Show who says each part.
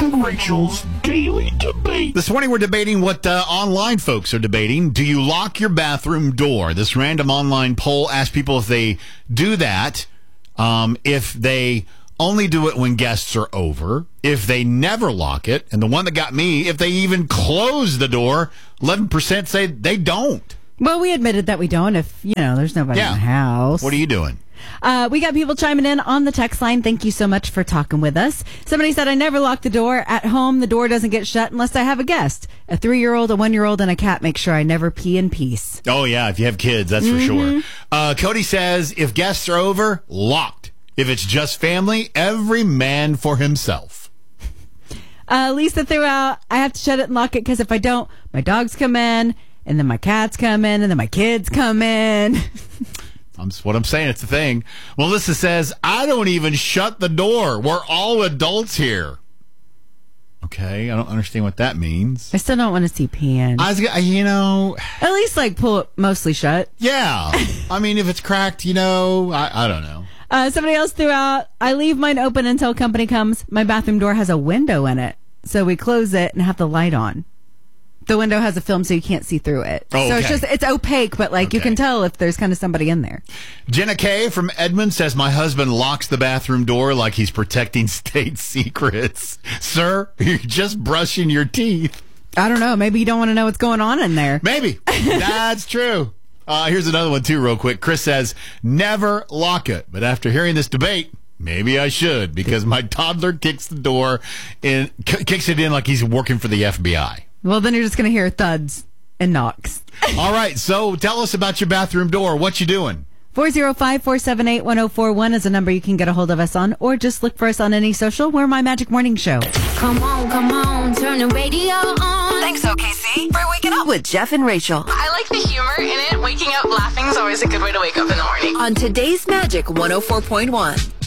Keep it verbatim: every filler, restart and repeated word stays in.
Speaker 1: and Rachel's Daily Debate. This morning we're debating what uh, online folks are debating. Do you lock your bathroom door? This random online poll asked people if they do that, um, if they only do it when guests are over, if they never lock it, and the one that got me, if they even close the door, eleven percent say they don't.
Speaker 2: Well, we admitted that we don't if, you know, there's nobody
Speaker 1: Yeah.
Speaker 2: in the house.
Speaker 1: What are you doing?
Speaker 2: Uh, we got people chiming in on the text line. Thank you so much for talking with us. Somebody said, I never lock the door. At home, the door doesn't get shut unless I have a guest. A three-year-old, a one-year-old, and a cat make sure I never pee in peace.
Speaker 1: Oh, yeah, if you have kids, that's
Speaker 2: Mm-hmm.
Speaker 1: for sure. Uh, Cody says, if guests are over, locked. If it's just family, every man for himself.
Speaker 2: Uh, Lisa threw out, I have to shut it and lock it because if I don't, my dogs come in, and then my cats come in, and then my kids come in.
Speaker 1: That's what I'm saying. It's the thing. Melissa says, I don't even shut the door. We're all adults here. Okay, I don't understand what that means.
Speaker 2: I still don't want to see peeing.
Speaker 1: I was, you know,
Speaker 2: At least, like, pull it mostly shut.
Speaker 1: yeah. I mean, if it's cracked, you know, I, I don't know.
Speaker 2: Uh, somebody else threw out, I leave mine open until company comes. My bathroom door has a window in it, so we close it and have the light on. The window has a film so you can't see through it.
Speaker 1: Oh,
Speaker 2: So it's
Speaker 1: okay.
Speaker 2: just, it's opaque, but like you
Speaker 1: Okay.
Speaker 2: can tell if there's kind of somebody in there.
Speaker 1: Jenna Kay from Edmond says, my husband locks the bathroom door like he's protecting state secrets. Sir, you're just brushing your teeth.
Speaker 2: I don't know. Maybe you don't want to know what's going on in there.
Speaker 1: Maybe. That's true. Uh, here's another one, too, real quick. Chris says, never lock it. But after hearing this debate, maybe I should, because my toddler kicks the door in, k- kicks it in like he's working for the F B I.
Speaker 2: Well, then you're just going to hear thuds and knocks.
Speaker 1: All right, so tell us about your bathroom door. What you doing?
Speaker 2: four oh five, four seven eight, one oh four one is a number you can get a hold of us on, or just look for us on any social. We're My Magic Morning Show.
Speaker 3: Come on, come on, turn the radio on.
Speaker 4: Thanks, O K C, for waking up with Jeff and Rachel.
Speaker 5: I like the humor in it. Waking up laughing is always a good way to wake up in the morning.
Speaker 4: On today's Magic one oh four point one.